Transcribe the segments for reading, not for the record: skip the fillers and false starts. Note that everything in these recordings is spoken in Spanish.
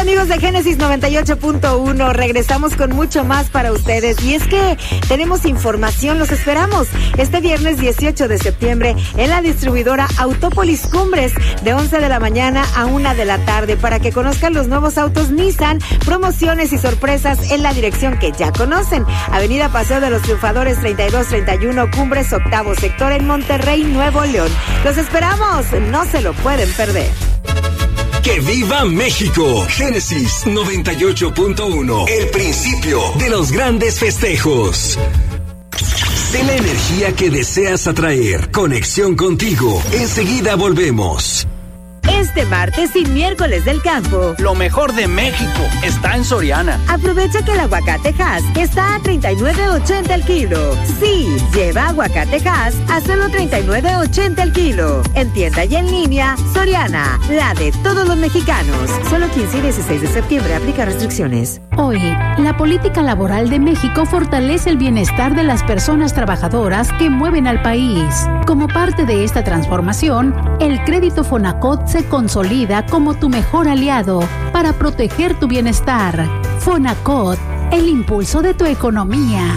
Amigos de Génesis 98.1, regresamos con mucho más para ustedes. Y es que tenemos información, los esperamos este viernes 18 de septiembre en la distribuidora Autópolis Cumbres, de 11 de la mañana a 1 de la tarde, para que conozcan los nuevos autos Nissan, promociones y sorpresas en la dirección que ya conocen. Avenida Paseo de los Triunfadores 3231, Cumbres, octavo sector, en Monterrey, Nuevo León. Los esperamos, no se lo pueden perder. ¡Que viva México! Génesis 98.1, el principio de los grandes festejos. De la energía que deseas atraer, conexión contigo. Enseguida volvemos. Este martes y miércoles del campo, lo mejor de México está en Soriana. Aprovecha que el aguacate Hass está a $39.80 el kilo. Sí, lleva aguacate Hass a solo $39.80 el kilo. En tienda y en línea, Soriana, la de todos los mexicanos. Solo 15 y 16 de septiembre, aplica restricciones. Hoy, la política laboral de México fortalece el bienestar de las personas trabajadoras que mueven al país. Como parte de esta transformación, el crédito Fonacot se consolida como tu mejor aliado para proteger tu bienestar. Fonacot, el impulso de tu economía.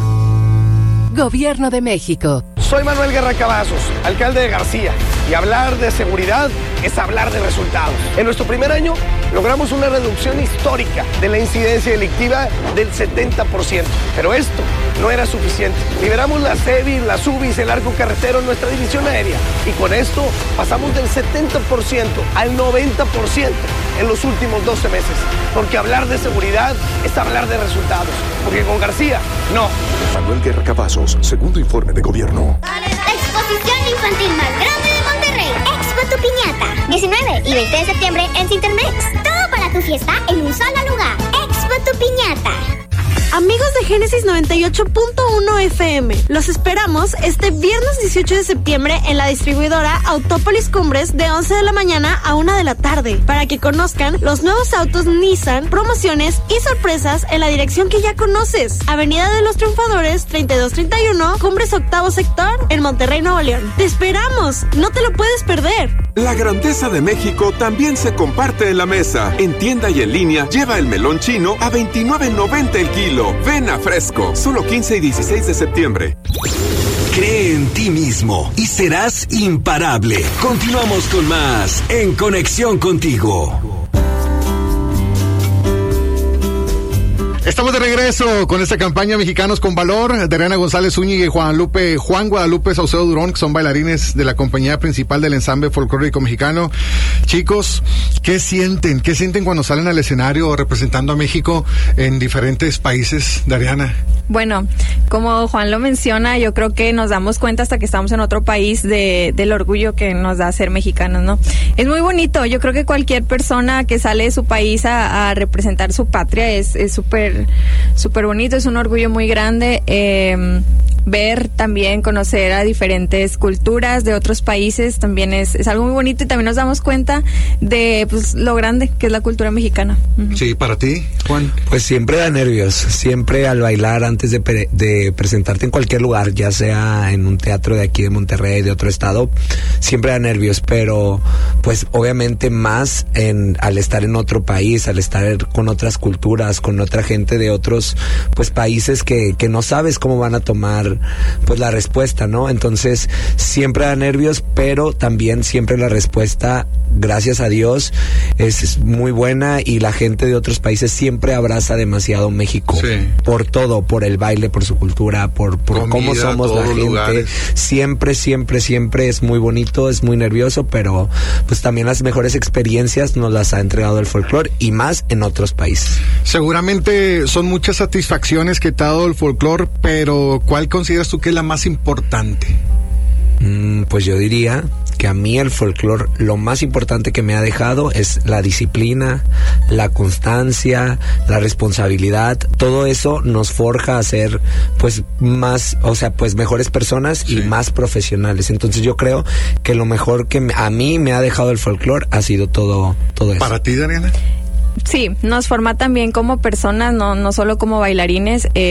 Gobierno de México. Soy Manuel Guerra Cavazos, alcalde de García, y hablar de seguridad es hablar de resultados. En nuestro primer año logramos una reducción histórica de la incidencia delictiva del 70%, pero esto no era suficiente. Liberamos las CEBIS, las UBIs, el arco carretero en nuestra división aérea, y con esto pasamos del 70% al 90% en los últimos 12 meses, porque hablar de seguridad es hablar de resultados, porque con García, no. Manuel Guerra Cavazos, segundo informe de gobierno. La exposición infantil más grande de Monterrey, Expo Tu Piñata, 19 y 20 de septiembre en Cintermex. Todo para tu fiesta en un solo lugar. Expo Tu Piñata. Amigos de Génesis 98.1 FM, los esperamos este viernes 18 de septiembre en la distribuidora Autópolis Cumbres, de 11 de la mañana a 1 de la tarde, para que conozcan los nuevos autos Nissan, promociones y sorpresas en la dirección que ya conoces. Avenida de los Triunfadores 3231, Cumbres, octavo sector, en Monterrey, Nuevo León. ¡Te esperamos! ¡No te lo puedes perder! La grandeza de México también se comparte en la mesa. En tienda y en línea, lleva el melón chino a $29.90 el kilo. Ven a Fresco, solo 15 y 16 de septiembre. Cree en ti mismo y serás imparable. Continuamos con más en Conexión Contigo. Estamos de regreso con esta campaña Mexicanos con Valor de Adriana González Zúñiga y Juan Guadalupe Saucedo Durón, que son bailarines de la compañía principal del ensamble folclórico mexicano. Chicos, ¿qué sienten? ¿Qué sienten cuando salen al escenario representando a México en diferentes países, Adriana? Bueno, como Juan lo menciona, yo creo que nos damos cuenta hasta que estamos en otro país del orgullo que nos da ser mexicanos, ¿no? Es muy bonito. Yo creo que cualquier persona que sale de su país a representar su patria es súper bonito, es un orgullo muy grande. Ver también, conocer a diferentes culturas de otros países también es algo muy bonito, y también nos damos cuenta de lo grande que es la cultura mexicana. Uh-huh. Sí, para ti, Juan. Pues siempre da nervios, siempre al bailar antes de presentarte en cualquier lugar, ya sea en un teatro de aquí de Monterrey, de otro estado, siempre da nervios, pero pues obviamente más al estar en otro país, al estar con otras culturas, con otra gente de otros pues países que no sabes cómo van a tomar pues la respuesta, ¿no? Entonces siempre da nervios, pero también siempre la respuesta, gracias a Dios, es muy buena, y la gente de otros países siempre abraza demasiado México. Sí. Por todo, por el baile, por su cultura, por comida, cómo somos la gente. Lugares. Siempre es muy bonito, es muy nervioso, pero pues también las mejores experiencias nos las ha entregado el folclore, y más en otros países. Seguramente son muchas satisfacciones que te ha dado el folclore, pero ¿cuál consideras tú que es la más importante? Pues yo diría que a mí el folclore lo más importante que me ha dejado es la disciplina, la constancia, la responsabilidad. Todo eso nos forja a ser pues más, pues mejores personas, sí, y más profesionales. Entonces yo creo que lo mejor que a mí me ha dejado el folclore ha sido todo eso. ¿Para ti, Dariana? Sí, nos forma también como personas, no solo como bailarines.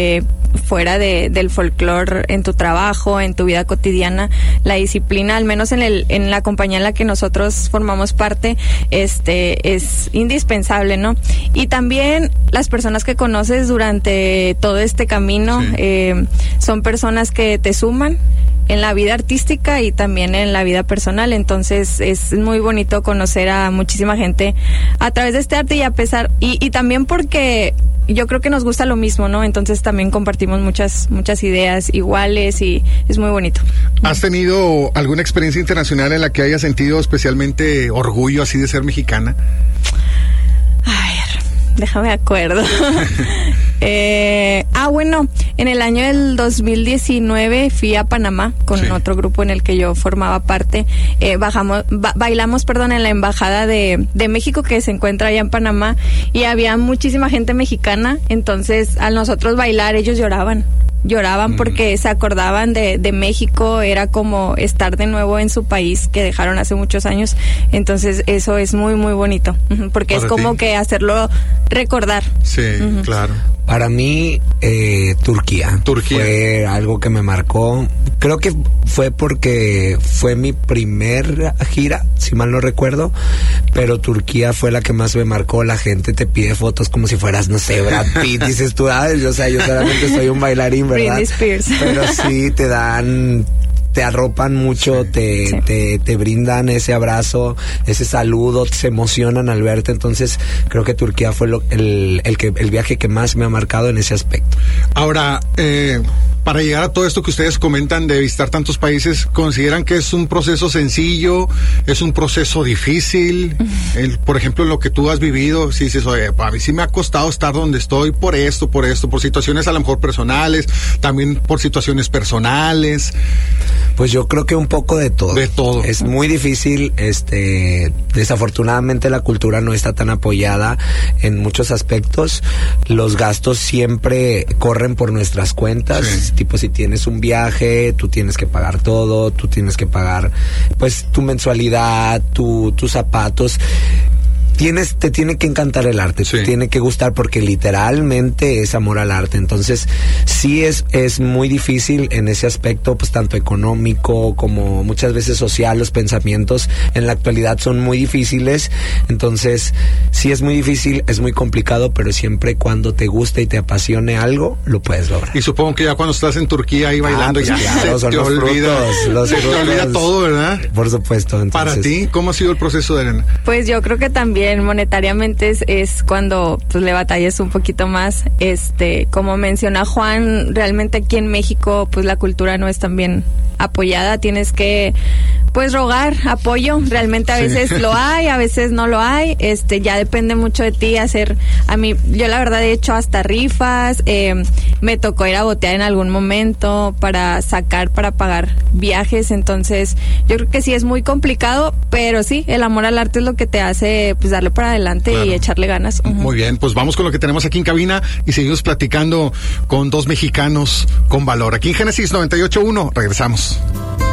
fuera del folclore, en tu trabajo, en tu vida cotidiana. La disciplina, al menos en la compañía en la que nosotros formamos parte, es indispensable, ¿no? Y también las personas que conoces durante todo este camino, son personas que te suman en la vida artística y también en la vida personal. Entonces es muy bonito conocer a muchísima gente a través de este arte, y también porque yo creo que nos gusta lo mismo, ¿no? Entonces también compartimos muchas ideas iguales y es muy bonito. ¿Has tenido alguna experiencia internacional en la que hayas sentido especialmente orgullo así de ser mexicana? A ver, déjame acuerdo. Bueno, en el año del 2019 fui a Panamá con otro grupo en el que yo formaba parte. Bailamos en la embajada de México, que se encuentra allá en Panamá, y había muchísima gente mexicana. Entonces, al nosotros bailar, ellos lloraban porque se acordaban de México. Era como estar de nuevo en su país que dejaron hace muchos años. Entonces eso es muy muy bonito, porque es como que hacerlo recordar. Sí, claro. Para mí, Turquía fue algo que me marcó. Creo que fue porque fue mi primer gira, si mal no recuerdo, pero Turquía fue la que más me marcó. La gente te pide fotos como si fueras, no sé, Brad Pitt. Dices tú, yo solamente soy un bailarín, ¿verdad? Britney Spears. Pero sí te arropan mucho, te brindan ese abrazo, ese saludo, se emocionan al verte. Entonces creo que Turquía fue el viaje que más me ha marcado en ese aspecto. Ahora, para llegar a todo esto que ustedes comentan de visitar tantos países, ¿consideran que es un proceso sencillo? ¿Es un proceso difícil? Por ejemplo, lo que tú has vivido, si dices, oye, a mí sí me ha costado estar donde estoy por situaciones a lo mejor personales, también por situaciones personales. Pues yo creo que un poco de todo. De todo. Es muy difícil, desafortunadamente la cultura no está tan apoyada en muchos aspectos. Los gastos siempre corren por nuestras cuentas. Sí. Tipo, si tienes un viaje, tú tienes que pagar todo, tú tienes que pagar pues tu mensualidad, tus zapatos. Te tiene que encantar el arte, te tiene que gustar, porque literalmente es amor al arte. Entonces sí es muy difícil en ese aspecto, pues tanto económico como muchas veces social. Los pensamientos en la actualidad son muy difíciles. Entonces sí es muy difícil, es muy complicado, pero siempre cuando te guste y te apasione algo, lo puedes lograr. Y supongo que ya cuando estás en Turquía ahí bailando, pues ya claro, se te olvida, se te olvida todo, ¿verdad? Por supuesto. Entonces, para ti, ¿cómo ha sido el proceso, de Elena? Pues yo creo que también monetariamente es cuando pues le batallas un poquito más. Como menciona Juan, realmente aquí en México pues la cultura no es tan bien apoyada. Tienes que pues rogar apoyo. Realmente a veces lo hay, a veces no lo hay. Ya depende mucho de ti hacer. Yo la verdad he hecho hasta rifas. Me tocó ir a botear en algún momento para pagar viajes. Entonces yo creo que sí es muy complicado, pero sí, el amor al arte es lo que te hace pues darle para adelante, claro, y echarle ganas. Muy bien, pues vamos con lo que tenemos aquí en cabina y seguimos platicando con dos mexicanos con valor. Aquí en Génesis 98.1, regresamos.